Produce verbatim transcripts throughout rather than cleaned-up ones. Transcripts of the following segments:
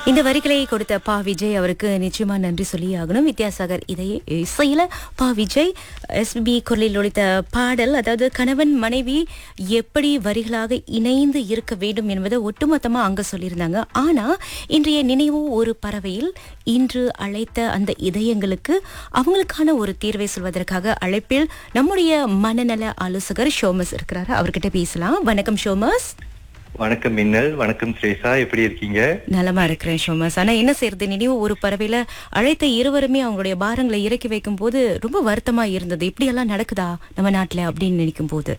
இந்த வரிகளை கொடுத்த பா விஜய் அவருக்கு நிச்சயமா நன்றி சொல்லி ஆகணும். வித்யாசாகர் இதை இசையில பா விஜய் எஸ்பிபி குரலில் ஒலித்த பாடல், அதாவது கணவன் மனைவி எப்படி வரிகளாக இணைந்து இருக்க வேண்டும் என்பதை ஒட்டுமொத்தமா அங்க சொல்லியிருந்தாங்க. ஆனா இன்றைய நினைவு ஒரு பறவையில் இன்று அழைத்த அந்த இதயங்களுக்கு அவங்களுக்கான ஒரு தீர்வை சொல்வதற்காக அழைப்பில் நம்முடைய மனநல ஆலோசகர் ஷோமஸ் இருக்கிறாரு. அவர்கிட்ட பேசலாம். வணக்கம் ஷோமஸ். வணக்கம் மின்னல். வணக்கம் ஸ்ரேஷா, எப்படி இருக்கீங்க? நலமா இருக்கிறேன் ஷோமஸ். ஆனா என்ன செய்யறது, நினைவு ஒரு பறவையில அழைத்த இருவருமே அவங்களுடைய பாரங்களை இறக்கி வைக்கும் போது ரொம்ப வருத்தமா இருந்தது. இப்படி எல்லாம் நடக்குதா நம்ம நாட்டுல அப்படின்னு நினைக்கும் போது.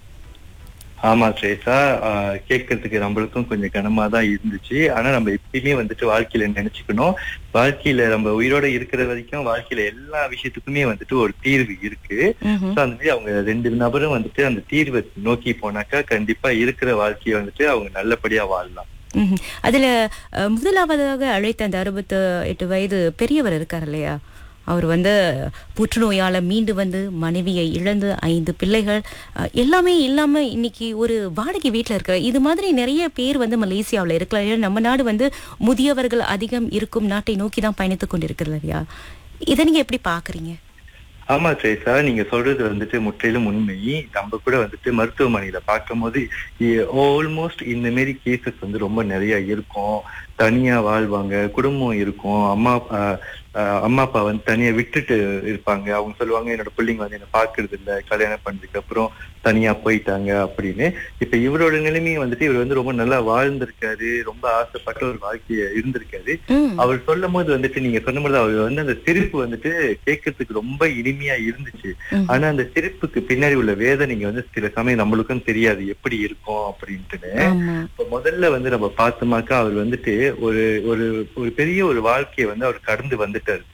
ஆமா ஸ்ரேஷா, கேட்கறதுக்கு நம்மளுக்கும் கொஞ்சம் கனமா தான் இருந்துச்சு. ஆனா நம்ம எப்பயுமே வந்துட்டு வாழ்க்கையில நினைச்சுக்கணும், வாழ்க்கையில நம்ம உயிரோட இருக்கிற வரைக்கும் வாழ்க்கையில எல்லா விஷயத்துக்குமே வந்துட்டு ஒரு தீர்வு இருக்கு. சோ அந்த மாதிரி அவங்க ரெண்டு நபரும் வந்துட்டு அந்த தீர்வை நோக்கி போனாக்கா கண்டிப்பா இருக்கிற வாழ்க்கையை வந்துட்டு அவங்க நல்லபடியா வாழலாம். அதுல முதலாவதாக அழைத்த அந்த அறுபத்து எட்டு வயது பெரியவர் இருக்காரு இல்லையா, அவர் வந்து புற்றுநோயால மீண்டு வந்து மனைவியை இழந்து ஐந்து பிள்ளைகள் எல்லாமே இல்லாம இன்னைக்கு ஒரு வாடகை வீட்டுல இருக்க. இது மாதிரி நிறைய பேர் வந்து மலேசியாவில் இருக்கலாம். நம்ம நாடு வந்து முதியவர்கள் அதிகம் இருக்கும் நாட்டை நோக்கி தான் பயணித்துக் கொண்டிருக்கிறது இல்லையா? இதை நீங்க எப்படி பாக்குறீங்க? ஆமா ஸ்ரேஷா, நீங்க சொல்றது வந்துட்டு முற்றிலும் உண்மை. நம்ம கூட வந்துட்டு மருத்துவமனையில பார்க்கும் போது ஆல்மோஸ்ட் இந்த மாரி கேசஸ் வந்து ரொம்ப நிறைய இருக்கும். தனியா வாழ்வாங்க, குடும்பம் இருக்கும், அம்மா அம்மா அப்பா வந்து தனியா விட்டுட்டு இருப்பாங்க. அவங்க சொல்லுவாங்க என்னோட பிள்ளைங்க வந்து என்ன பாக்குறது இல்ல, கல்யாணம் பண்ணதுக்கு அப்புறம் தனியா போயிட்டாங்க அப்படின்னு. இப்ப இவரோட நிலைமையை வந்துட்டு இவர் வந்து ரொம்ப நல்லா வாழ்ந்திருக்காரு, ரொம்ப ஆசைப்பட்ட ஒரு வாழ்க்கைய இருந்திருக்காரு. அவர் சொல்லும் போது வந்துட்டு நீங்க சொன்ன மாதிரி அவர் வந்து அந்த சிரிப்பு வந்துட்டு கேட்கறதுக்கு ரொம்ப இனிமையா இருந்துச்சு. ஆனா அந்த சிரிப்புக்கு பின்னாடி உள்ள வேதனைங்க வந்து சில சமயம் நம்மளுக்கும் தெரியாது எப்படி இருக்கும் அப்படின்ட்டுன்னு. இப்ப முதல்ல வந்து நம்ம பார்த்தோமாக்கா அவர் வந்துட்டு ஒரு ஒரு ஒரு பெரிய ஒரு வாழ்க்கையை வந்து அவர் கடந்து வந்துட்டாரு.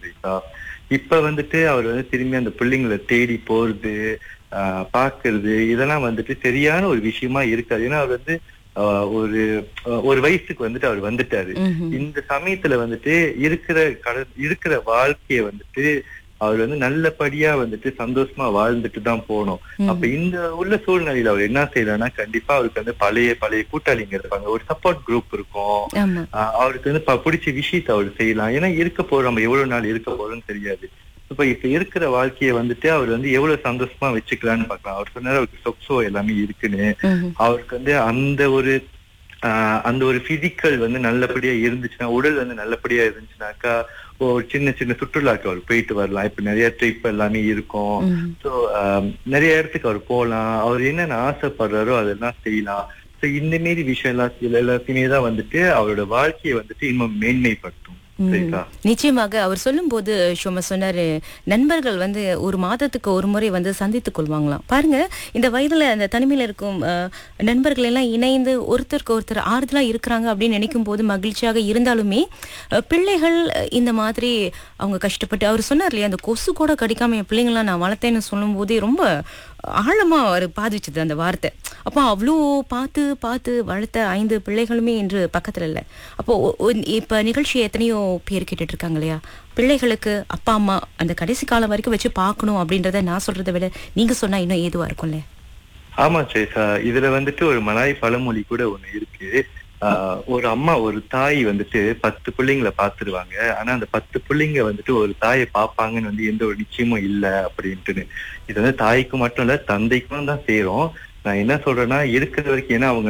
இப்ப வந்துட்டு அவர் வந்து திரும்பி அந்த பிள்ளைங்களை தேடி போறது, ஆஹ் பாக்குறது, இதெல்லாம் வந்துட்டு சரியான ஒரு விஷயமா இருக்காது. ஏன்னா அவர் வந்து ஒரு ஒரு வயசுக்கு வந்துட்டு அவர் வந்துட்டாரு. இந்த சமயத்துல வந்துட்டு இருக்கிற கட இருக்கிற வாழ்க்கைய வந்துட்டு அவர் வந்து நல்லபடியா வந்துட்டு சந்தோஷமா வாழ்ந்துட்டு தான் போனோம். அப்ப இந்த உள்ள சூழ்நிலையில அவர் என்ன செய்யறாருன்னா, கண்டிப்பா அவருக்கு வந்து பழைய பழைய கூட்டாளிங்க இருப்பாங்க, ஒரு சப்போர்ட் குரூப் இருக்கும். அவருக்கு வந்து பிடிச்ச விஷயத்த அவர் செய்யலாம். ஏன்னா இருக்க போறோம், நம்ம எவ்வளவு நாள் இருக்க போறோம்னு தெரியாது. இப்ப இப்ப இருக்கிற வாழ்க்கைய வந்துட்டு அவர் வந்து எவ்வளவு சந்தோஷமா வச்சுக்கலாம்னு பாக்கலாம். அவர் சொன்னாரு அவருக்கு சொக்ஸோ எல்லாமே இருக்குன்னு. அவருக்கு வந்து அந்த ஒரு ஆஹ் அந்த ஒரு பிசிக்கல் வந்து நல்லபடியா இருந்துச்சுன்னா, உடல் வந்து நல்லபடியா இருந்துச்சுனாக்கா ஒரு சின்ன சின்ன சுற்றுலாக்கு அவர் போயிட்டு வரலாம். இப்ப நிறைய ட்ரிப் எல்லாமே இருக்கும். சோ நிறைய இடத்துக்கு அவர் போகலாம். அவர் என்னென்ன ஆசைப்படுறாரோ அதெல்லாம் செய்யலாம். சோ இந்த மாரி விஷயம் எல்லாம் எல்லாத்தையுமே தான் வந்துட்டு அவரோட வாழ்க்கையை வந்துட்டு இன்னும் மேன்மைப்படுத்தும். நிச்சயமாக அவர் சொல்லும் போது ஷோமா சொன்னாரு, நண்பர்கள் வந்து ஒரு மாதத்துக்கு ஒரு முறை வந்து சந்தித்துக் கொள்வாங்களாம். பாருங்க, இந்த வயதுல அந்த தனிமையில இருக்கும் நண்பர்கள் எல்லாம் இணைந்து ஒருத்தருக்கு ஒருத்தர் ஆறுதலா இருக்கிறாங்க அப்படின்னு நினைக்கும் போது மகிழ்ச்சியாக இருந்தாலுமே, பிள்ளைகள் இந்த மாதிரி அவங்க கஷ்டப்பட்டு, அவர் சொன்னார் இல்லையா, அந்த கொசு கூட கடிக்காம என் பிள்ளைங்களாம் நான் வளர்த்தேன்னு சொல்லும் போதே ரொம்ப ஆழமா அவர் பாதிச்சது அந்த வார்த்தை. அப்போ அவ்வளோ பார்த்து பார்த்து வளர்த்த ஐந்து பிள்ளைகளுமே இன்று பக்கத்துல இல்லை. அப்போ இப்ப நிகழ்ச்சியை எத்தனையோ பேர் கேட்டுட்டு இருக்காங்க இல்லையா, பிள்ளைகளுக்கு அப்பா அம்மா அந்த கடைசி காலம் வரைக்கும் வச்சு பார்க்கணும் அப்படின்றத நான் சொல்றதை விட நீங்க சொன்னா இன்னும் ஏதுவா இருக்கும்ல. ஆமா சேஷா, இதுல வந்துட்டு ஒரு மலாய் பழமொழி கூட ஒண்ணு இருக்கு. ஆஹ் ஒரு அம்மா ஒரு தாய் வந்துட்டு பத்து பிள்ளைங்களை பாத்துருவாங்க. ஆனா அந்த பத்து பிள்ளைங்க வந்துட்டு ஒரு தாயை பாப்பாங்கன்னு வந்து எந்த ஒரு நிச்சயமும் இல்லை அப்படின்ட்டுன்னு. இது வந்து தாய்க்கு மட்டும் இல்ல, தந்தைக்கும் தான் சேரும். நான் என்ன சொல்றேன்னா இருக்கிற வரைக்கும், ஏன்னா அவங்க